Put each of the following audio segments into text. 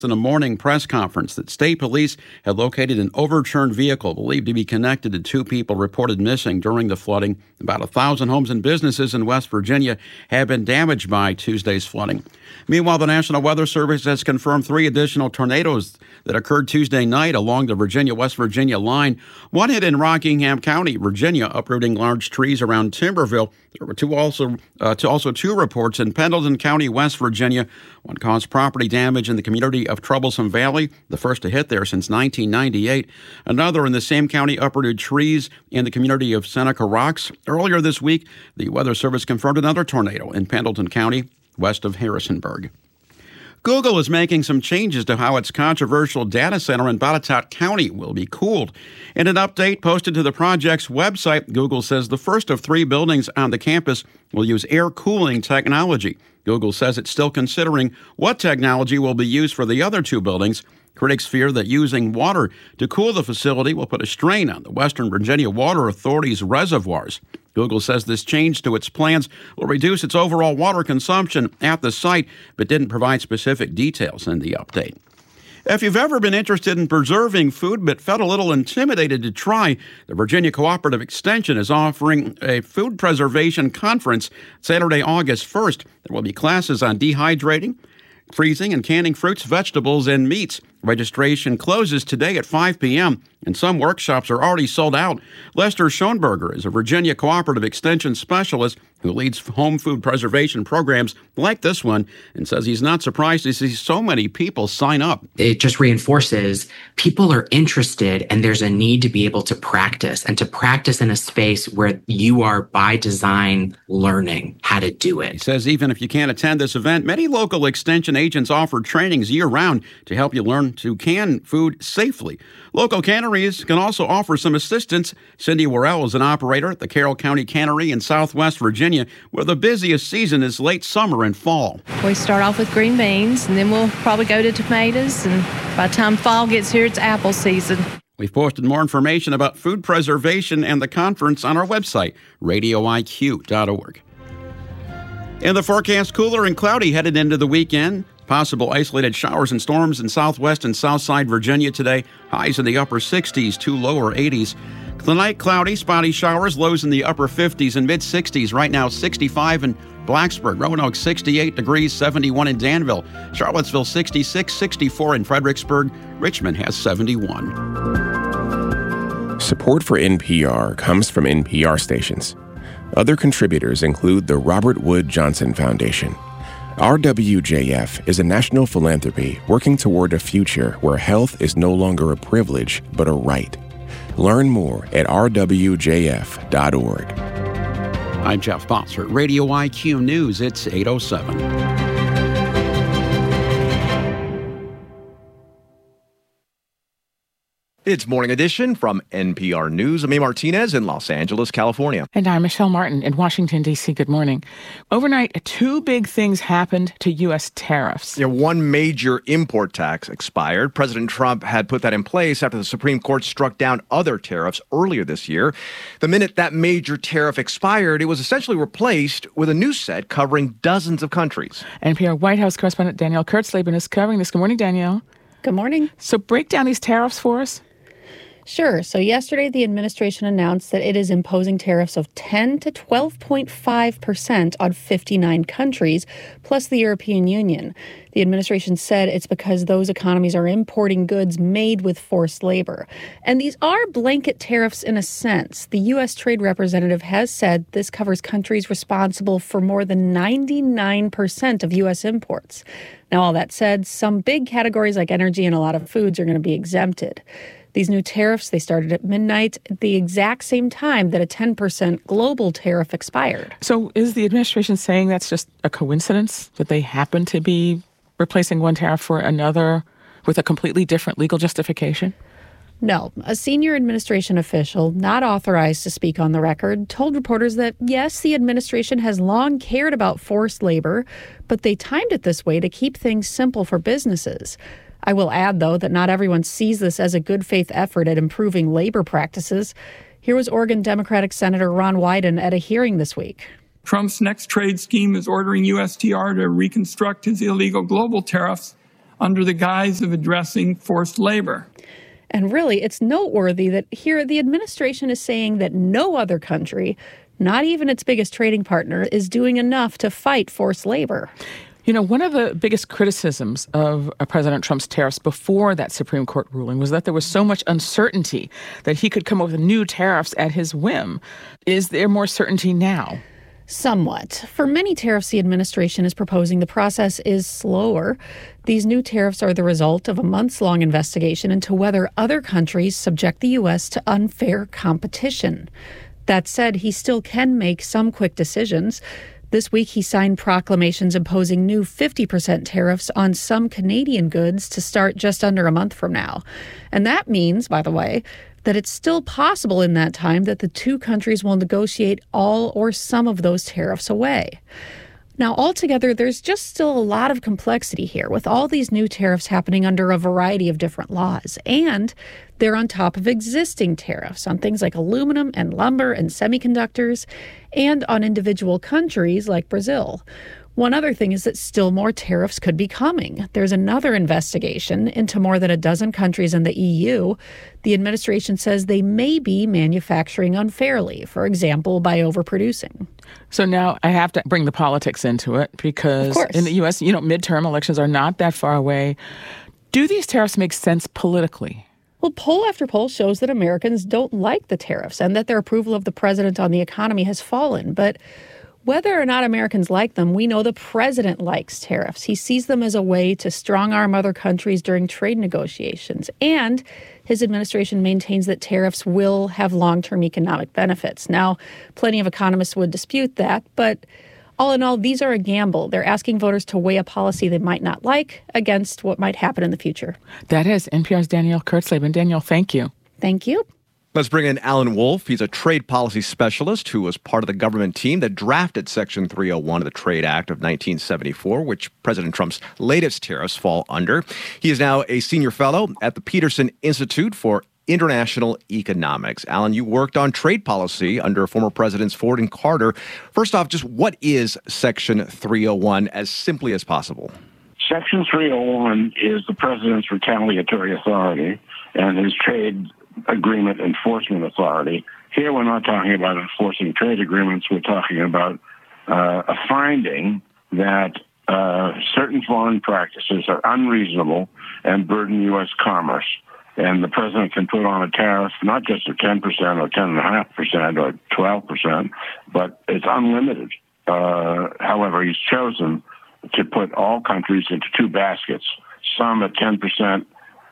in a morning press conference that state police had located an overturned vehicle believed to be connected to two people reported missing during the flooding. About 1,000 homes and businesses in West Virginia have been damaged by Tuesday's flooding. Meanwhile, the National Weather Service has confirmed 3 additional tornadoes that occurred Tuesday night along the Virginia-West Virginia line. One hit in Rockingham County, Virginia, uprooting large trees around Timberville. There were also two reports in Pendleton County, West Virginia. One caused property damage in the community of Troublesome Valley, the first to hit there since 1998. Another in the same county uprooted trees in the community of Seneca Rocks. Earlier this week, the Weather Service confirmed another tornado in Pendleton County, west of Harrisonburg. Google is making some changes to how its controversial data center in Botetourt County will be cooled. In an update posted to the project's website, Google says the first of 3 buildings on the campus will use air cooling technology. Google says it's still considering what technology will be used for the other 2 buildings. Critics fear that using water to cool the facility will put a strain on the Western Virginia Water Authority's reservoirs. Google says this change to its plans will reduce its overall water consumption at the site, but didn't provide specific details in the update. If you've ever been interested in preserving food but felt a little intimidated to try, the Virginia Cooperative Extension is offering a food preservation conference Saturday, August 1st. There will be classes on dehydrating, freezing, and canning fruits, vegetables, and meats. Registration closes today at 5 p.m., and some workshops are already sold out. Lester Schoenberger is a Virginia Cooperative Extension specialist who leads home food preservation programs like this one and says he's not surprised to see so many people sign up. It just reinforces people are interested and there's a need to be able to practice and to practice in a space where you are by design learning how to do it. He says even if you can't attend this event, many local extension agents offer trainings year-round to help you learn to can food safely. Local canneries can also offer some assistance. Cindy Worrell is an operator at the Carroll County Cannery in Southwest Virginia, where the busiest season is late summer and fall. We start off with green beans, and then we'll probably go to tomatoes, and by the time fall gets here, it's apple season. We've posted more information about food preservation and the conference on our website, radioiq.org. In the forecast, cooler and cloudy headed into the weekend. Possible isolated showers and storms in southwest and southside Virginia today. Highs in the upper 60s to lower 80s. Tonight, cloudy, spotty showers, lows in the upper 50s and mid-60s. Right now, 65 in Blacksburg, Roanoke 68 degrees, 71 in Danville, Charlottesville 66, 64 in Fredericksburg. Richmond has 71. Support for NPR comes from NPR stations. Other contributors include the Robert Wood Johnson Foundation. RWJF is a national philanthropy working toward a future where health is no longer a privilege, but a right. Learn more at rwjf.org. I'm Jeff Bossert, Radio IQ News. It's 8:07. It's Morning Edition from NPR News. I'm A. Martinez in Los Angeles, California. And I'm Michelle Martin in Washington, D.C. Good morning. Overnight, 2 big things happened to U.S. tariffs. One major import tax expired. President Trump had put that in place after the Supreme Court struck down other tariffs earlier this year. The minute that major tariff expired, it was essentially replaced with a new set covering dozens of countries. NPR White House correspondent Danielle Kurtzleben is covering this. Good morning, Danielle. Good morning. So break down these tariffs for us. Sure. So yesterday, the administration announced that it is imposing tariffs of 10 to 12.5% on 59 countries, plus the European Union. The administration said it's because those economies are importing goods made with forced labor. And these are blanket tariffs in a sense. The U.S. Trade Representative has said this covers countries responsible for more than 99% of U.S. imports. Now, all that said, some big categories like energy and a lot of foods are going to be exempted. These new tariffs, they started at midnight at the exact same time that a 10% global tariff expired. So is the administration saying that's just a coincidence, that they happen to be replacing one tariff for another with a completely different legal justification? No. A senior administration official, not authorized to speak on the record, told reporters that, yes, the administration has long cared about forced labor, but they timed it this way to keep things simple for businesses. I will add, though, that not everyone sees this as a good faith effort at improving labor practices. Here was Oregon Democratic Senator Ron Wyden at a hearing this week. Trump's next trade scheme is ordering USTR to reconstruct his illegal global tariffs under the guise of addressing forced labor. And really, it's noteworthy that here the administration is saying that no other country, not even its biggest trading partner, is doing enough to fight forced labor. You know, one of the biggest criticisms of President Trump's tariffs before that Supreme Court ruling was that there was so much uncertainty that he could come up with new tariffs at his whim. Is there more certainty now? Somewhat. For many tariffs the administration is proposing, the process is slower. These new tariffs are the result of a months-long investigation into whether other countries subject the U.S. to unfair competition. That said, he still can make some quick decisions. This week, he signed proclamations imposing new 50% tariffs on some Canadian goods to start just under a month from now. And that means, by the way, that it's still possible in that time that the two countries will negotiate all or some of those tariffs away. Now, altogether, there's just still a lot of complexity here, with all these new tariffs happening under a variety of different laws. And they're on top of existing tariffs on things like aluminum and lumber and semiconductors, and on individual countries like Brazil. One other thing is that still more tariffs could be coming. There's another investigation into more than a dozen countries in the EU. The administration says they may be manufacturing unfairly, for example, by overproducing. So now I have to bring the politics into it because in the U.S., midterm elections are not that far away. Do these tariffs make sense politically? Well, poll after poll shows that Americans don't like the tariffs and that their approval of the president on the economy has fallen. But whether or not Americans like them, we know the president likes tariffs. He sees them as a way to strong-arm other countries during trade negotiations. And his administration maintains that tariffs will have long-term economic benefits. Now, plenty of economists would dispute that, but all in all, these are a gamble. They're asking voters to weigh a policy they might not like against what might happen in the future. That is NPR's Danielle Kurtzleben. Danielle, thank you. Thank you. Let's bring in Alan Wolf. He's a trade policy specialist who was part of the government team that drafted Section 301 of the Trade Act of 1974, which President Trump's latest tariffs fall under. He is now a senior fellow at the Peterson Institute for International Economics. Alan, you worked on trade policy under former Presidents Ford and Carter. First off, just what is Section 301 as simply as possible? Section 301 is the president's retaliatory authority and his trade agreement enforcement authority. Here we're not talking about enforcing trade agreements. We're talking about a finding that certain foreign practices are unreasonable and burden U.S. commerce. And the president can put on a tariff, not just of 10% or 10.5% or 12%, but it's unlimited. However, he's chosen to put all countries into two baskets, some at 10%,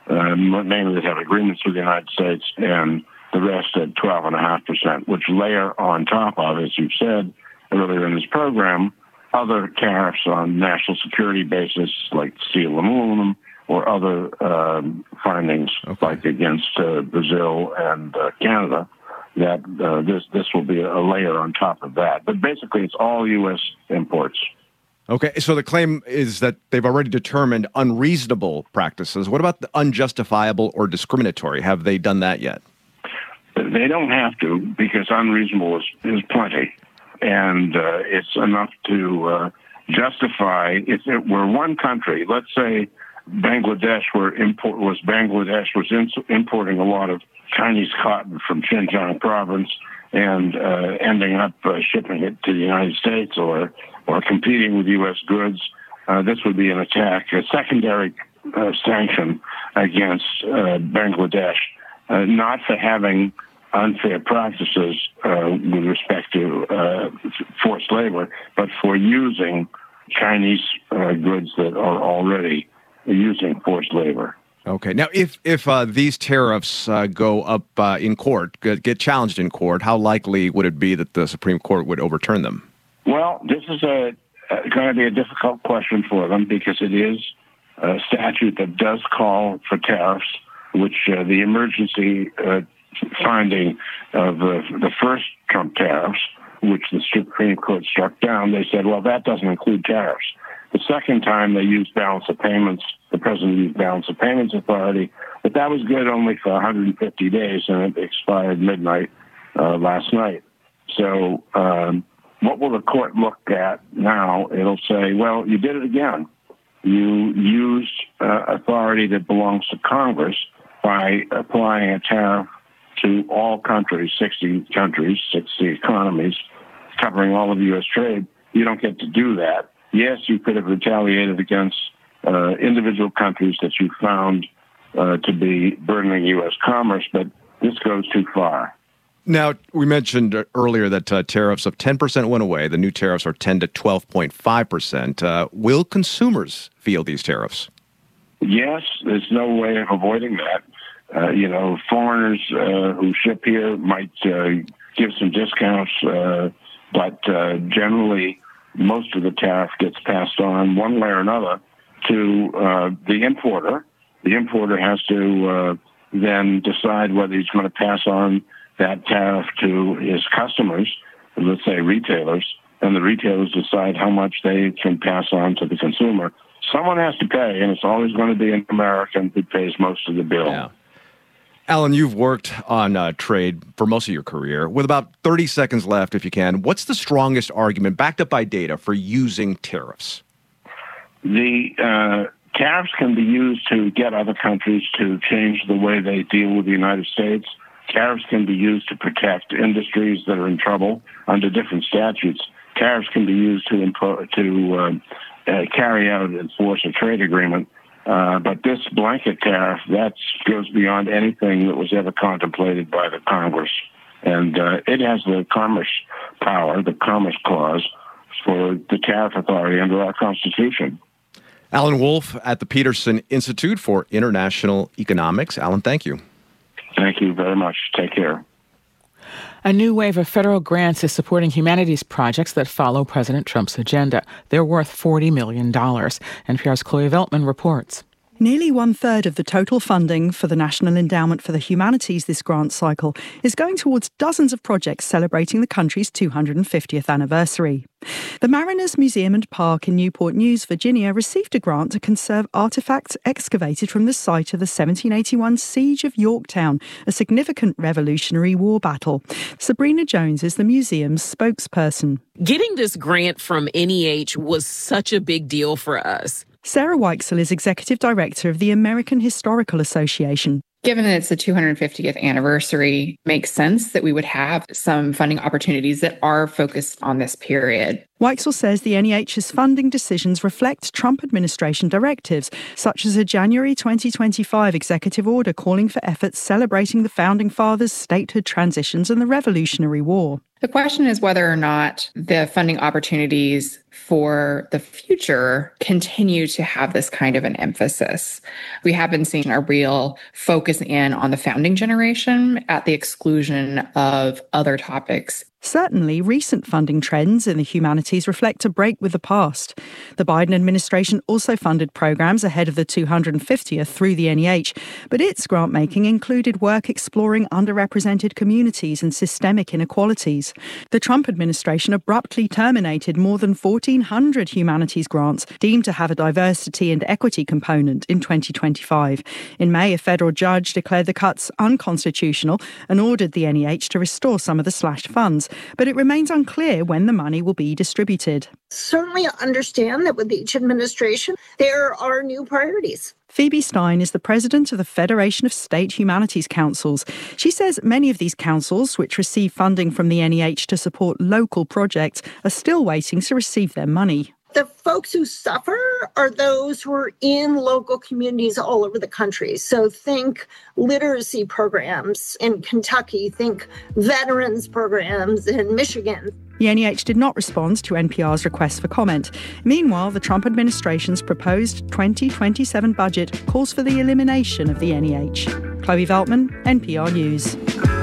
mainly that have agreements with the United States, and the rest at 12.5%, which layer on top of, as you've said earlier in this program, other tariffs on national security basis like steel and aluminum, or other findings like against Brazil and Canada. That this will be a layer on top of that. But basically, it's all U.S. imports. Okay, so the claim is that they've already determined unreasonable practices. What about the unjustifiable or discriminatory? Have they done that yet? They don't have to, because unreasonable is plenty. And it's enough to justify, if it were one country, let's say Bangladesh was importing a lot of Chinese cotton from Xinjiang province and ending up shipping it to the United States or competing with U.S. goods. This would be an attack, a secondary sanction against Bangladesh, not for having unfair practices with respect to forced labor, but for using Chinese goods that are already using forced labor. Okay. Now, if these tariffs go up in court, get challenged in court, how likely would it be that the Supreme Court would overturn them? Well, this is going to be a difficult question for them because it is a statute that does call for tariffs, which the emergency finding of the first Trump tariffs, which the Supreme Court struck down, they said, well, that doesn't include tariffs. The second time they used balance of payments, the president used balance of payments authority, but that was good only for 150 days, and it expired midnight last night. So what will the court look at now? It'll say, well, you did it again. you used authority that belongs to Congress by applying a tariff to all countries, 60 countries, 60 economies, covering all of U.S. trade. You don't get to do that. Yes, you could have retaliated against individual countries that you found to be burdening U.S. commerce, but this goes too far. Now, we mentioned earlier that tariffs of 10% went away. The new tariffs are 10 to 12.5%. Will consumers feel these tariffs? Yes, there's no way of avoiding that. Foreigners who ship here might give some discounts, but generally most of the tariff gets passed on one way or another to the importer. The importer has to then decide whether he's going to pass on that tariff to his customers, let's say retailers, and the retailers decide how much they can pass on to the consumer. Someone has to pay, and it's always going to be an American who pays most of the bill. Yeah. Alan, you've worked on trade for most of your career. With about 30 seconds left, if you can, what's the strongest argument, backed up by data, for using tariffs? The tariffs can be used to get other countries to change the way they deal with the United States. Tariffs can be used to protect industries that are in trouble under different statutes. Tariffs can be used to carry out and enforce a trade agreement. But this blanket tariff, that goes beyond anything that was ever contemplated by the Congress. And it has the commerce power, the Commerce Clause, for the tariff authority under our Constitution. Alan Wolf at the Peterson Institute for International Economics. Alan, thank you. Thank you very much. Take care. A new wave of federal grants is supporting humanities projects that follow President Trump's agenda. They're worth $40 million. NPR's Chloe Veltman reports. Nearly one-third of the total funding for the National Endowment for the Humanities this grant cycle is going towards dozens of projects celebrating the country's 250th anniversary. The Mariners Museum and Park in Newport News, Virginia, received a grant to conserve artefacts excavated from the site of the 1781 Siege of Yorktown, a significant Revolutionary War battle. Sabrina Jones is the museum's spokesperson. Getting this grant from NEH was such a big deal for us. Sarah Weichsel is Executive Director of the American Historical Association. Given that it's the 250th anniversary, it makes sense that we would have some funding opportunities that are focused on this period. Weichsel says the NEH's funding decisions reflect Trump administration directives, such as a January 2025 executive order calling for efforts celebrating the Founding Fathers' statehood transitions and the Revolutionary War. The question is whether or not the funding opportunities for the future continue to have this kind of an emphasis. We have been seeing a real focus in on the founding generation at the exclusion of other topics. Certainly, recent funding trends in the humanities reflect a break with the past. The Biden administration also funded programs ahead of the 250th through the NEH, but its grant-making included work exploring underrepresented communities and systemic inequalities. The Trump administration abruptly terminated more than 1,400 humanities grants deemed to have a diversity and equity component in 2025. In May, a federal judge declared the cuts unconstitutional and ordered the NEH to restore some of the slashed funds. But it remains unclear when the money will be distributed. Certainly understand that with each administration, there are new priorities. Phoebe Stein is the president of the Federation of State Humanities Councils. She says many of these councils, which receive funding from the NEH to support local projects, are still waiting to receive their money. The folks who suffer are those who are in local communities all over the country. So think literacy programs in Kentucky, think veterans programs in Michigan. The NEH did not respond to NPR's request for comment. Meanwhile, the Trump administration's proposed 2027 budget calls for the elimination of the NEH. Chloe Veltman, NPR News.